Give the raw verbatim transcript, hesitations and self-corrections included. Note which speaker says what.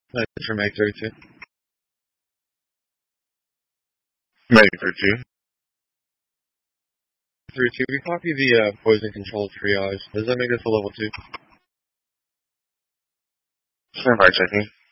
Speaker 1: That's for Mag thirty-two.
Speaker 2: Mag thirty-two.
Speaker 1: thirty-two, we copy the uh, poison control triage. Does that make us a level two?
Speaker 2: Stand by checking.